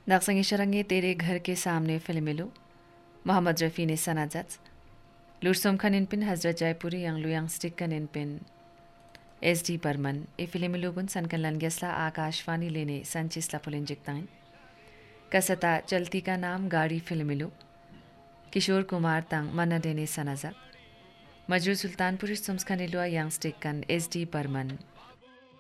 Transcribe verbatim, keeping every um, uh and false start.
Daksang isyarangi तेरे घर के सामने फिल्मिलो मोहम्मद रफ़ी ने सनाजत लुरसोम खान पिन हजरत जयपुरी yang luyang stick kanin pin S D Burman ए फिल्मिलोगुन सनकन लनगेसला आकाशवाणी लेने संचिसला पुलिंजिकताइन कसता चलती का नाम गाड़ी फिल्मिलो किशोर कुमार तंग मना देने सनाजत Majrooh Sultanpur सुम्सखानिलुआ yang stick kan S D Burman